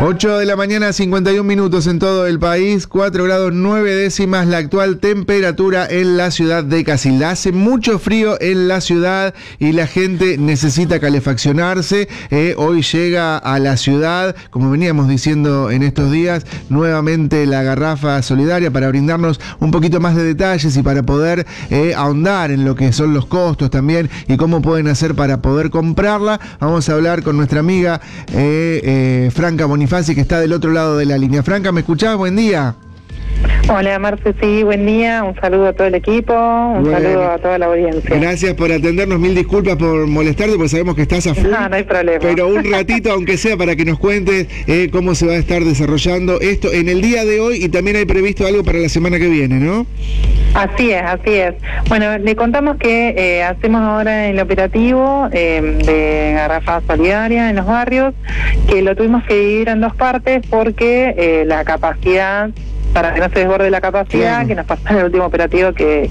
8 de la mañana, 51 minutos en todo el país, 4 grados 9 décimas la actual temperatura en la ciudad de Casilda. Hace mucho frío en la ciudad y la gente necesita calefaccionarse. Hoy llega a la ciudad, como veníamos diciendo en estos días, nuevamente la garrafa solidaria para brindarnos un poquito más de detalles y para poder ahondar en lo que son los costos también y cómo pueden hacer para poder comprarla. Vamos a hablar con nuestra amiga Franca Bonifasi, que está del otro lado de la línea. Franca, ¿me escuchás? Buen día. Hola Marce, sí, buen día, un saludo a todo el equipo, saludo a toda la audiencia. Gracias por atendernos, mil disculpas por molestarte, porque sabemos que estás a full. No hay problema. Pero un ratito, aunque sea, para que nos cuentes cómo se va a estar desarrollando esto en el día de hoy, y también hay previsto algo para la semana que viene, ¿no? Así es, así es. Bueno, le contamos que hacemos ahora el operativo de garrafa solidaria en los barrios, que lo tuvimos que dividir en dos partes porque la capacidad, para que no se desborde la capacidad, claro, que nos pasó en el último operativo que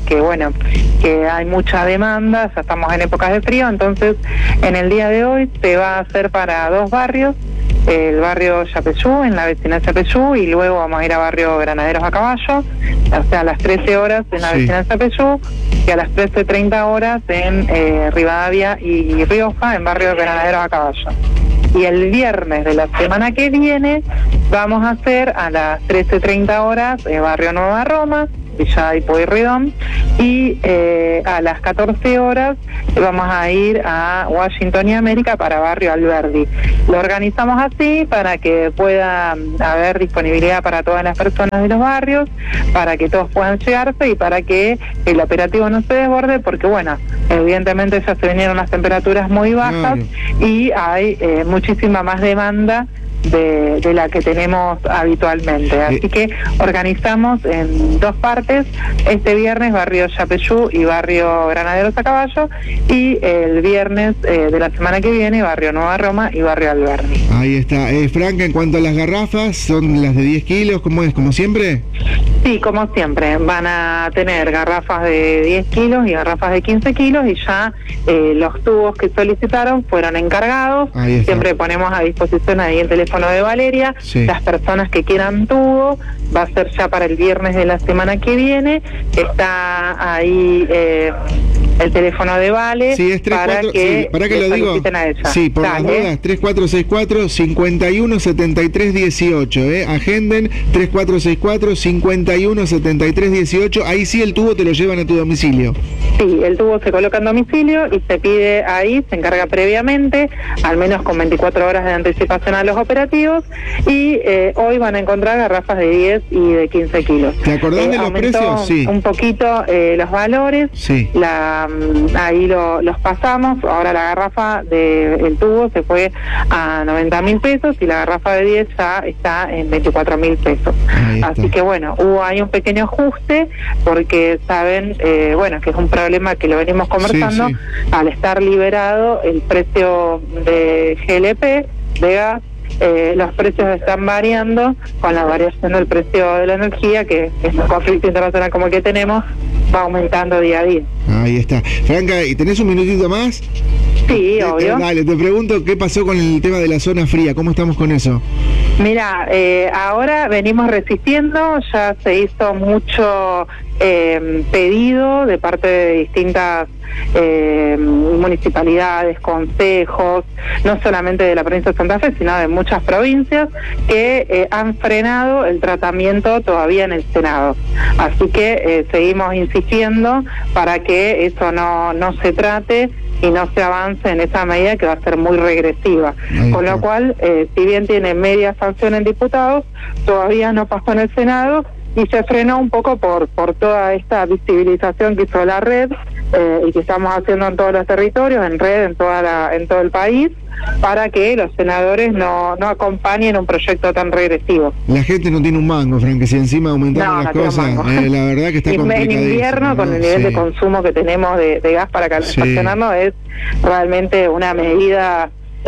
hay mucha demanda, ya estamos en épocas de frío, entonces en el día de hoy se va a hacer para dos barrios, el barrio Yapeyú, en la vecina Yapeyú, y luego vamos a ir a barrio Granaderos a Caballo, o sea, a las 13 horas en la vecina Yapeyú, y a las 13:30 horas en Rivadavia y Rioja, en barrio Granaderos a Caballo. Y el viernes de la semana que viene vamos a hacer a las 13:30 horas barrio Nueva Roma, Villa y Pueyrredón, y a las 14 horas vamos a ir a Washington y América para barrio Alberdi. Lo organizamos así para que pueda haber disponibilidad para todas las personas de los barrios, para que todos puedan llegarse y para que el operativo no se desborde, porque bueno, evidentemente ya se vinieron las temperaturas muy bajas y hay muchísima más demanda de la que tenemos habitualmente. Así que organizamos en dos partes, este viernes barrio Yapeyú y barrio Granaderos a Caballo, y el viernes de la semana que viene barrio Nueva Roma y barrio Alberdi. Ahí está. Franca, en cuanto a las garrafas, ¿son las de 10 kilos? ¿Cómo es? ¿Como siempre? Sí, como siempre. Van a tener garrafas de 10 kilos y garrafas de 15 kilos y ya los tubos que solicitaron fueron encargados. Siempre ponemos a disposición ahí el teléfono de Valeria. Las personas que quieran tubo, va a ser ya para el viernes de la semana que viene. Está ahí el teléfono de Vale, sí, es 34, para que lo digo. A ella. Sí, por las dudas, 3464-517318, agenden 3464-517318, ahí sí el tubo te lo llevan a tu domicilio. Sí, el tubo se coloca en domicilio y se pide ahí, se encarga previamente, al menos con 24 horas de anticipación a los operativos, y hoy van a encontrar garrafas de 10 y de 15 kilos. ¿Te acordás de los precios? Sí. Un poquito los valores, sí. Ahí los pasamos. Ahora la garrafa del tubo se fue a 90.000 pesos y la garrafa de 10 ya está en 24.000 pesos. Así que bueno, hubo ahí un pequeño ajuste porque saben, bueno, que es un problema que lo venimos conversando, sí. Al estar liberado el precio de GLP, de gas, los precios están variando con la variación del precio de la energía, que es un conflicto internacional como el que tenemos, va aumentando día a día. Ahí está. Franca, ¿y tenés un minutito más? Sí, obvio. Dale, te pregunto, ¿qué pasó con el tema de la zona fría? ¿Cómo estamos con eso? Mira, ahora venimos resistiendo, ya se hizo mucho pedido de parte de distintas municipalidades, consejos, no solamente de la provincia de Santa Fe, sino de muchas provincias que han frenado el tratamiento todavía en el Senado. Así que seguimos insistiendo para que eso no se trate y no se avance en esa medida que va a ser muy regresiva. Con lo cual, si bien tiene media sanción en diputados, todavía no pasó en el Senado y se frenó un poco por toda esta visibilización que hizo la red y que estamos haciendo en todos los territorios, en red, en todo el país, para que los senadores no acompañen un proyecto tan regresivo. La gente no tiene un mango, Frank, que si encima aumentaron las cosas, la verdad que está complicadísimo. En invierno, con el nivel de consumo que tenemos de gas para calefaccionarnos, es realmente una medida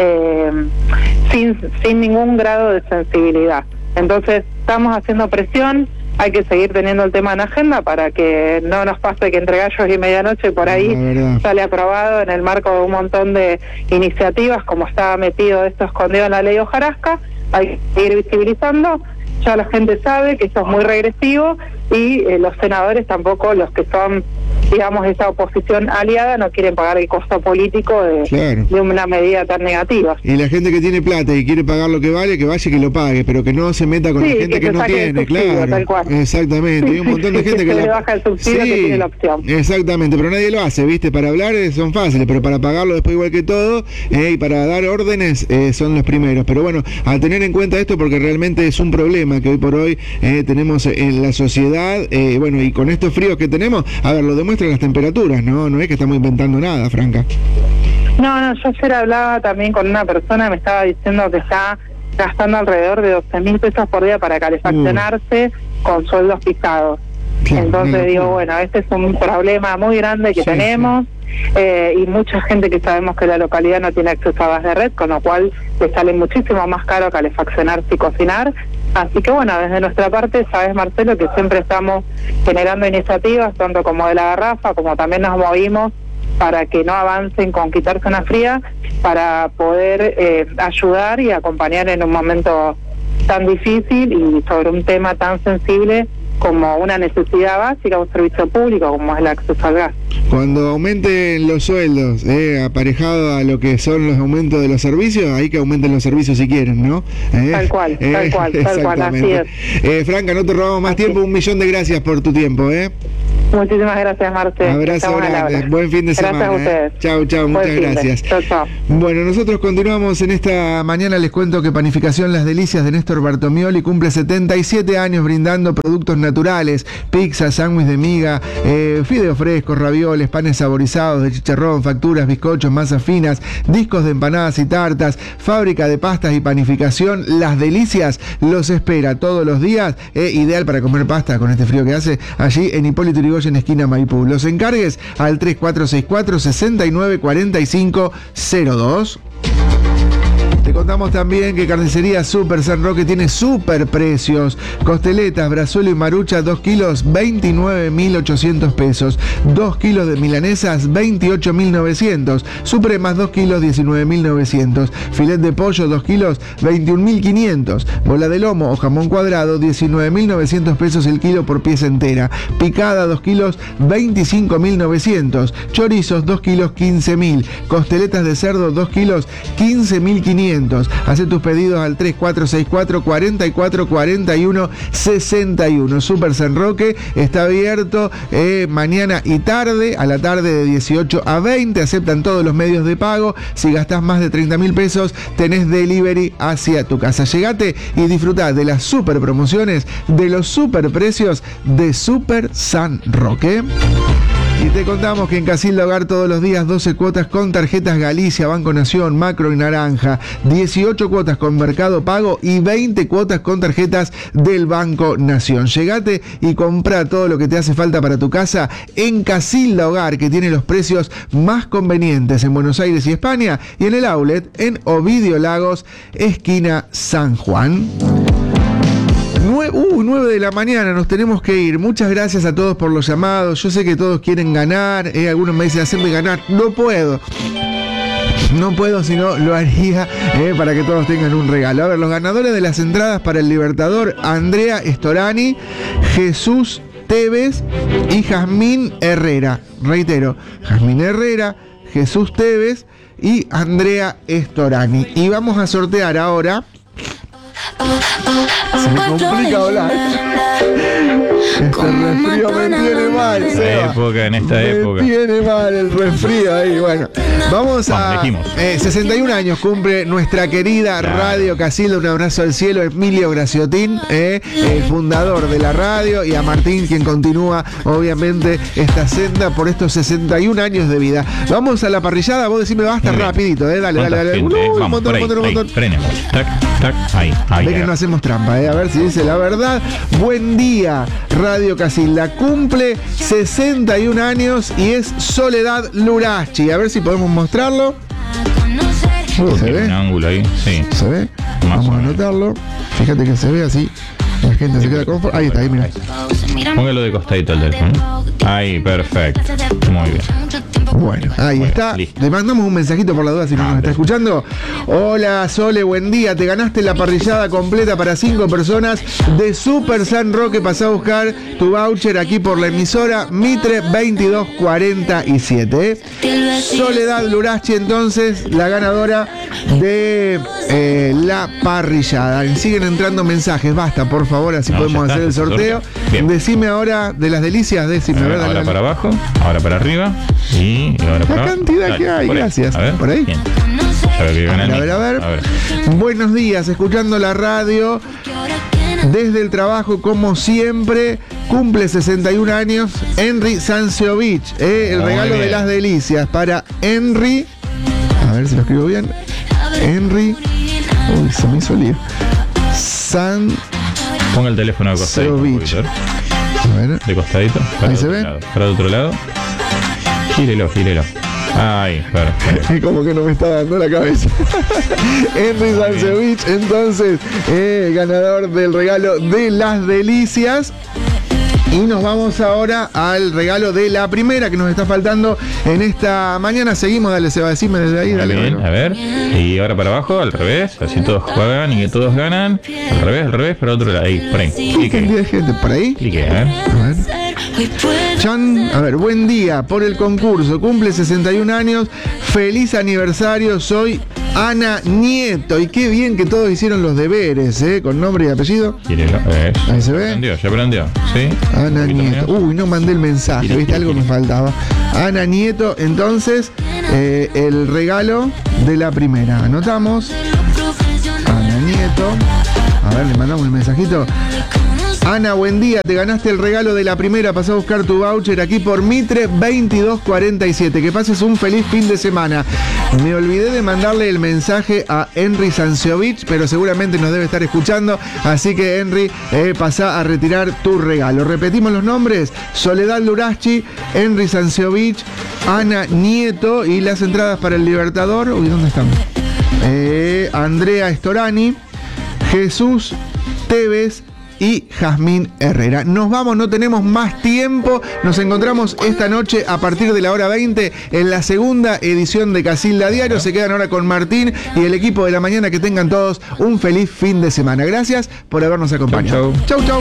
sin ningún grado de sensibilidad. Entonces, estamos haciendo presión. Hay que seguir teniendo el tema en agenda para que no nos pase que entre gallos y medianoche por ahí sale aprobado en el marco de un montón de iniciativas, como estaba metido esto escondido en la ley hojarasca. hay que ir visibilizando. Ya la gente sabe que eso es muy regresivo y los senadores tampoco, los que son, digamos, esa oposición aliada, no quieren pagar el costo político de una medida tan negativa. Y la gente que tiene plata y quiere pagar lo que vale, que vaya y que lo pague, pero que no se meta con la gente que no tiene, claro. Tal cual. Exactamente, hay un montón de gente que le baja el subsidio, que tiene la opción. Exactamente, pero nadie lo hace, ¿viste? Para hablar son fáciles, pero para pagarlo después igual que todo, y para dar órdenes son los primeros. Pero bueno, a tener en cuenta esto porque realmente es un problema que hoy por hoy tenemos en la sociedad, bueno, y con estos fríos que tenemos, a ver, lo demuestran las temperaturas, no es que estamos inventando nada, Franca. No, yo ayer hablaba también con una persona, me estaba diciendo que está gastando alrededor de 12.000 pesos por día para calefaccionarse con sueldos pisados. Claro, entonces digo, bueno, este es un problema muy grande que tenemos. Y mucha gente que sabemos que la localidad no tiene acceso a gas de red, con lo cual le sale muchísimo más caro calefaccionarse y cocinar. Así que bueno, desde nuestra parte, sabes, Marcelo, que siempre estamos generando iniciativas, tanto como de la garrafa, como también nos movimos para que no avancen con quitarse una fría, para poder ayudar y acompañar en un momento tan difícil y sobre un tema tan sensible como una necesidad básica, un servicio público como es el acceso al gas. Cuando aumenten los sueldos, aparejado a lo que son los aumentos de los servicios, hay que aumenten los servicios si quieren, ¿no? Tal cual, así es. Franca, no te robamos más tiempo, 1.000.000 de gracias por tu tiempo, Muchísimas gracias, Marce. Abrazo grande, buen fin de semana. Gracias a ustedes. Chau, muchas gracias. Chau. Bueno, nosotros continuamos en esta mañana. Les cuento que Panificación Las Delicias de Néstor Bartomioli cumple 77 años brindando productos naturales, pizza, sándwich de miga, fideos frescos, ravioles, panes saborizados de chicharrón, facturas, bizcochos, masas finas, discos de empanadas y tartas, fábrica de pastas y panificación. Las Delicias los espera todos los días, ideal para comer pasta con este frío que hace, allí en Hipólito Yrigoyen, en esquina Maipú. Los encargues al 3464-694502. Te contamos también que Carnicería Super San Roque tiene super precios. Costeletas, brazuelo y marucha, 2 kilos, 29.800 pesos. 2 kilos de milanesas, 28.900. Supremas, 2 kilos, 19.900. Filet de pollo, 2 kilos, 21.500. Bola de lomo o jamón cuadrado, 19.900 pesos el kilo por pieza entera. Picada, 2 kilos, 25.900. Chorizos, 2 kilos, 15.000. Costeletas de cerdo, 2 kilos, 15.500. Hace tus pedidos al 3464-4441-61. Super San Roque está abierto mañana y tarde, a la tarde de 18 a 20. Aceptan todos los medios de pago. Si gastás más de 30.000 pesos, tenés delivery hacia tu casa. Llegate y disfrutá de las super promociones, de los super precios de Super San Roque. Y te contamos que en Casilda Hogar todos los días 12 cuotas con tarjetas Galicia, Banco Nación, Macro y Naranja, 18 cuotas con Mercado Pago y 20 cuotas con tarjetas del Banco Nación. Llegate y comprá todo lo que te hace falta para tu casa en Casilda Hogar, que tiene los precios más convenientes en Buenos Aires y España, y en el outlet en Ovidio Lagos, esquina San Juan. 9 de la mañana, nos tenemos que ir. Muchas gracias a todos por los llamados. Yo sé que todos quieren ganar. Algunos me dicen, hacerme ganar. No puedo, si no lo haría para que todos tengan un regalo. A ver, los ganadores de las entradas para el Libertador: Andrea Storani, Jesús Tevez y Jazmín Herrera. Reitero, Jazmín Herrera, Jesús Tevez y Andrea Storani. Y vamos a sortear ahora. Se me complica hablar. Este resfrío me tiene mal, en esta época. Me tiene mal el resfrío ahí. Bueno, vamos a... 61 años cumple nuestra querida Radio Casilda. Un abrazo al cielo, Emilio Graciotín, el fundador de la radio, y a Martín, quien continúa, obviamente, esta senda por estos 61 años de vida. Vamos a la parrillada. Vos decime, basta rapidito, dale. Un montón. Frenemos. Tac, ahí. Ve que no hacemos trampa, a ver si dice la verdad. Buen día, Radio Casilda. Cumple 61 años y es Soledad Lurachi. A ver si podemos mostrarlo. ¿Se ve? Un ángulo ahí, sí. ¿Se ve? Vamos a anotarlo. Fíjate que se ve así. La gente se queda conforme. Ahí está, mira. Póngalo de costadito al teléfono. Ahí, perfecto. Muy bien. Bueno, ahí está. Listo. Le mandamos un mensajito por la duda si no nos está escuchando. Hola Sole, buen día. Te ganaste la parrillada completa para 5 personas de Super San Roque. Pasá a buscar tu voucher aquí por la emisora Mitre 2247. Soledad Lurachi, entonces, la ganadora de la parrillada. Siguen entrando mensajes. Basta, por favor, así podemos hacer el sorteo. Decime ahora de las delicias. Decime, ¿verdad? Ahora para abajo, ahora para arriba y ahora para la abajo. cantidad Dale, que hay, gracias. A ver, ¿por ahí? bien. A ver, A ver. Buenos días, escuchando la radio desde el trabajo, como siempre. Cumple 61 años Henry Sanciovich. El Muy regalo de bien. las delicias para Henry. A ver si lo escribo bien. Henry. Uy, se me hizo lío. Ponga el teléfono de costadito. Sanciovich. A ver. De costadito. Ahí se ve. Para el otro lado. Gírelo. Ahí, perfecto. Como que no me está dando la cabeza. Henry Sanciovich, entonces, ganador del regalo de las delicias. Y nos vamos ahora al regalo de la primera que nos está faltando en esta mañana. Seguimos, dale, Seba, decime desde ahí, dale. Bien, bueno. a ver. Y ahora para abajo, al revés. Así todos juegan y que todos ganan. Al revés, para otro lado. Ahí, por ahí. ¿Qué cantidad de gente por ahí? Clique, a ver. A ver. Chan, a ver, buen día por el concurso. Cumple 61 años. Feliz aniversario. Soy Ana Nieto. Y qué bien que todos hicieron los deberes, con nombre y apellido. Gírelo. Ahí se ve. Ya aprendió. Sí. Ana Nieto. Uy, no mandé el mensaje, Gire, ¿viste? gire, Algo me gire. faltaba. Ana Nieto, entonces, el regalo de la primera. Anotamos. Ana Nieto. A ver, le mandamos un mensajito. Ana, buen día, te ganaste el regalo de la primera, pasá a buscar tu voucher aquí por Mitre 2247, que pases un feliz fin de semana. Me olvidé de mandarle el mensaje a Henry Sanciovich, pero seguramente nos debe estar escuchando, así que Henry, pasá a retirar tu regalo. Repetimos los nombres: Soledad Lurachi, Henry Sanciovich, Ana Nieto, y las entradas para el Libertador. Uy, ¿dónde están? Andrea Storani, Jesús Tevez y Jazmín Herrera. Nos vamos, no tenemos más tiempo. Nos encontramos esta noche a partir de la hora 20 en la segunda edición de Casilda Diario. Se quedan ahora con Martín y el equipo de la mañana. Que tengan todos un feliz fin de semana. Gracias por habernos acompañado. Chau. Chau.